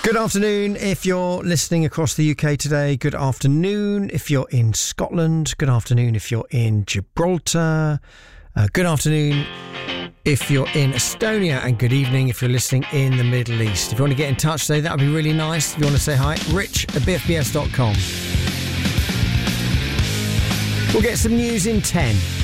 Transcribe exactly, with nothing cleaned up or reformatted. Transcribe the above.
Good afternoon if you're listening across the U K today. Good afternoon if you're in Scotland. Good afternoon if you're in Gibraltar. Uh, good afternoon if you're in Estonia. And good evening if you're listening in the Middle East. If you want to get in touch today, that would be really nice. If you want to say hi, rich at b f b s dot com. We'll get some news in ten.